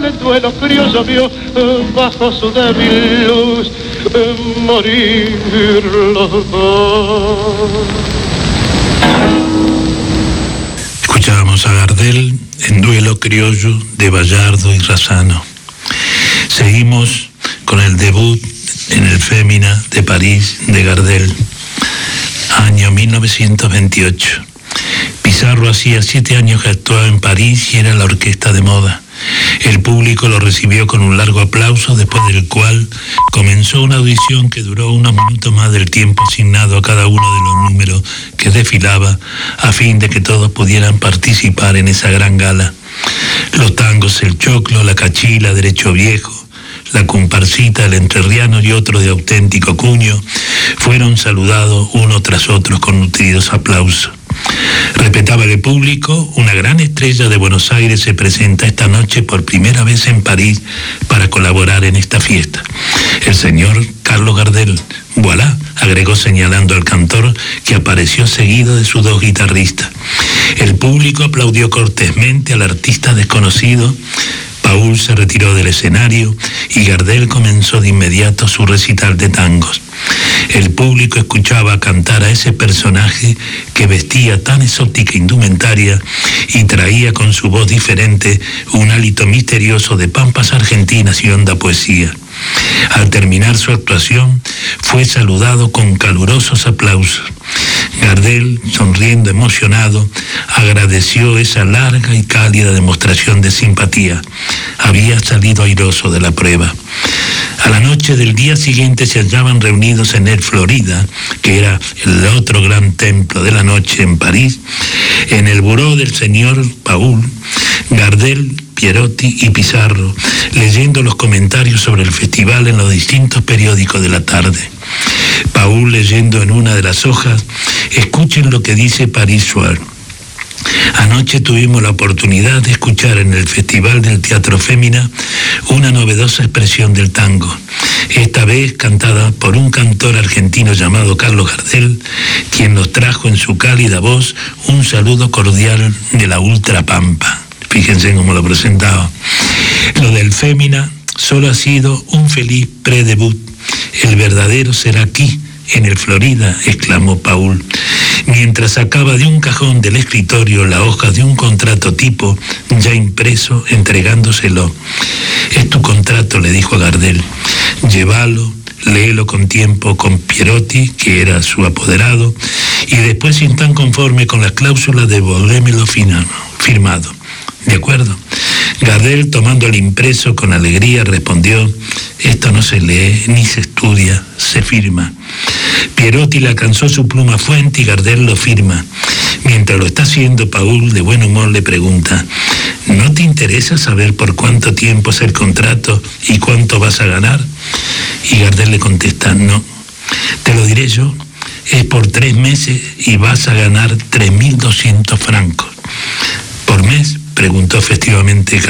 El duelo criollo vio bajo su débil luz morir los dos. Escuchábamos a Gardel en Duelo criollo de Bayardo y Razzano. Seguimos con el debut en el Fémina de París de Gardel, año 1928. Pizarro hacía 7 años que actuaba en París y era la orquesta de moda. El público lo recibió con un largo aplauso, después del cual comenzó una audición que duró unos minutos más del tiempo asignado a cada uno de los números que desfilaba, a fin de que todos pudieran participar en esa gran gala. Los tangos El Choclo, La Cachila, Derecho Viejo, La Comparsita, El Entrerriano y otros de auténtico cuño fueron saludados uno tras otro con nutridos aplausos. Respetaba el público, una gran estrella de Buenos Aires se presenta esta noche por primera vez en París para colaborar en esta fiesta. El señor Carlos Gardel, voilà, agregó señalando al cantor que apareció seguido de sus 2 guitarristas. El público aplaudió cortésmente al artista desconocido. Paul se retiró del escenario y Gardel comenzó de inmediato su recital de tangos. El público escuchaba cantar a ese personaje que vestía tan exótica indumentaria y traía con su voz diferente un hálito misterioso de pampas argentinas y honda poesía. Al terminar su actuación, fue saludado con calurosos aplausos. Gardel, sonriendo emocionado, agradeció esa larga y cálida demostración de simpatía. Había salido airoso de la prueba. A la noche del día siguiente se hallaban reunidos en el Florida, que era el otro gran templo de la noche en París, en el buró del señor Paul, Gardel, Pierotti y Pizarro, leyendo los comentarios sobre el festival en los distintos periódicos de la tarde. Paul leyendo en una de las hojas: escuchen lo que dice Paris Soir. Anoche tuvimos la oportunidad de escuchar en el Festival del Teatro Fémina una novedosa expresión del tango, esta vez cantada por un cantor argentino llamado Carlos Gardel, quien nos trajo en su cálida voz un saludo cordial de la Ultra Pampa. Fíjense cómo lo presentaba. Lo del Fémina solo ha sido un feliz predebut. El verdadero será aquí, en el Florida, exclamó Paul, mientras sacaba de un cajón del escritorio la hoja de un contrato tipo ya impreso, entregándoselo. Es tu contrato, le dijo a Gardel. Llévalo, léelo con tiempo con Pierotti, que era su apoderado, y después, si están conforme con las cláusulas, devolvémelo firmado. ¿De acuerdo? Gardel, tomando el impreso con alegría, respondió: esto no se lee ni se estudia, se firma. Pierotti le alcanzó su pluma fuente y Gardel lo firma. Mientras lo está haciendo, Paul, de buen humor, le pregunta: ¿no te interesa saber por cuánto tiempo es el contrato y cuánto vas a ganar? Y Gardel le contesta: no, te lo diré yo, es por 3 meses y vas a ganar 3.200 francos. ¿Por mes?, preguntó festivamente